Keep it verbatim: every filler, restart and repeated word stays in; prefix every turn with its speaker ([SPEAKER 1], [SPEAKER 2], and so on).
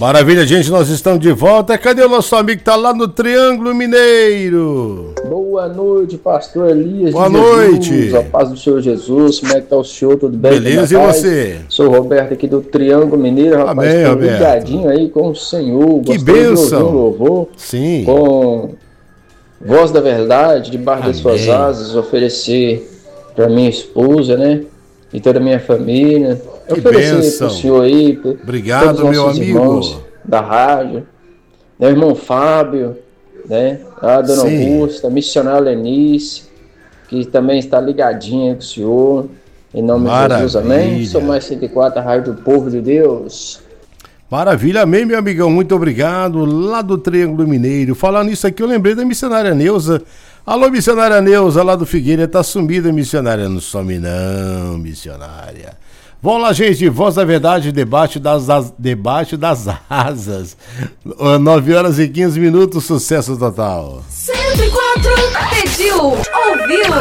[SPEAKER 1] Maravilha, gente, nós estamos de volta. Cadê o nosso amigo que tá lá no Triângulo Mineiro?
[SPEAKER 2] Boa noite, pastor Elias.
[SPEAKER 1] Boa noite.
[SPEAKER 2] A paz do Senhor Jesus. Como é que tá o senhor? Tudo bem?
[SPEAKER 1] Beleza, e você?
[SPEAKER 2] Sou o Roberto aqui do Triângulo Mineiro. Rapaz,
[SPEAKER 1] Amém,
[SPEAKER 2] tô
[SPEAKER 1] Roberto.
[SPEAKER 2] ligadinho aí com o Senhor.
[SPEAKER 1] Que
[SPEAKER 2] Gostoso
[SPEAKER 1] bênção.
[SPEAKER 2] de ouvir um louvor.
[SPEAKER 1] Sim.
[SPEAKER 2] Com Voz da Verdade, debaixo
[SPEAKER 1] Amém.
[SPEAKER 2] das suas asas, oferecer para minha esposa, né? E toda a minha família.
[SPEAKER 1] Que
[SPEAKER 2] oferecer
[SPEAKER 1] bênção.
[SPEAKER 2] pro senhor aí.
[SPEAKER 1] Obrigado,
[SPEAKER 2] todos os
[SPEAKER 1] meu
[SPEAKER 2] nossos
[SPEAKER 1] amigo.
[SPEAKER 2] irmãos da rádio. Meu irmão Fábio, né? A dona
[SPEAKER 1] Sim.
[SPEAKER 2] Augusta, a missionária Lenice, que também está ligadinha com o senhor. Em nome
[SPEAKER 1] Maravilha.
[SPEAKER 2] de Jesus, amém? Sou mais cento e quatro, a rádio do povo de Deus.
[SPEAKER 1] Maravilha, amém, meu amigão, muito obrigado, lá do Triângulo Mineiro. Falando isso aqui, eu lembrei da missionária Neuza. Alô, missionária Neuza, lá do Figueira, tá sumida, missionária, não some não, missionária. Vamos lá, gente, Voz da Verdade, debate das, das, debate das asas. nove horas e quinze minutos, sucesso total.
[SPEAKER 3] cento e quatro pediu, ouviu,